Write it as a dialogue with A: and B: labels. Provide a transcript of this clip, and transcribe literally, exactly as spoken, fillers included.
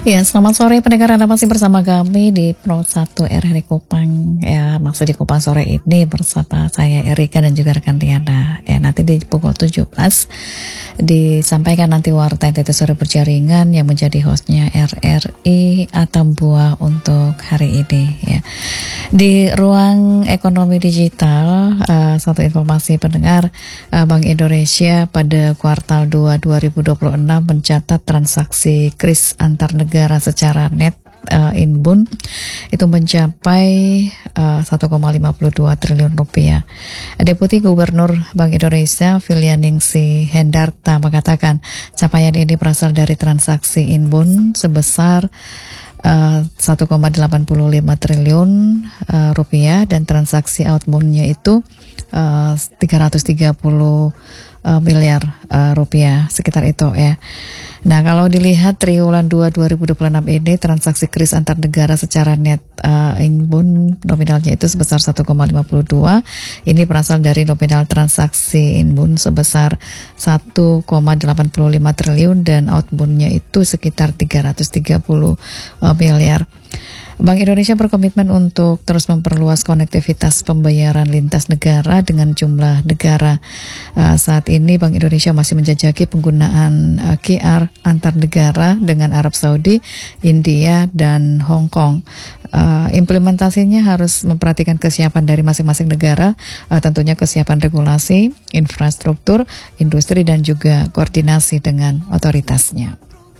A: Ya, selamat sore pendengar, Anda masih bersama kami di Pro satu R R I Kupang. Ya, maksud di Kupang sore ini bersama saya Erika dan juga rekan Tiana. Ya, nanti di pukul tujuh belas disampaikan nanti warta N T T Sore Berjaringan yang menjadi hostnya R R I Atambua untuk hari ini. Ya. Di ruang ekonomi digital, uh, satu informasi pendengar, uh, Bank Indonesia pada kuartal dua dua ribu dua puluh enam mencatat transaksi kris antar negara secara net uh, inbound itu mencapai uh, satu koma lima dua triliun rupiah. Deputi Gubernur Bank Indonesia Filianingsi Hendarta mengatakan capaian ini berasal dari transaksi inbound sebesar Uh, satu koma delapan lima triliun uh, rupiah dan transaksi outbound-nya itu uh, tiga ratus tiga puluh uh, miliar uh, rupiah, sekitar itu ya. Nah, kalau dilihat triwulan dua dua ribu dua puluh enam ini transaksi kris antar negara secara net uh, inbound nominalnya itu sebesar satu koma lima dua. Ini berasal dari nominal transaksi inbound sebesar satu koma delapan lima triliun dan outbound-nya itu sekitar tiga ratus tiga puluh miliar. Bank Indonesia berkomitmen untuk terus memperluas konektivitas pembayaran lintas negara dengan jumlah negara. Uh, saat ini Bank Indonesia masih menjajaki penggunaan uh, Q R antar negara dengan Arab Saudi, India, dan Hong Kong. Uh, implementasinya harus memperhatikan kesiapan dari masing-masing negara, uh, tentunya kesiapan regulasi, infrastruktur, industri, dan juga koordinasi dengan otoritasnya.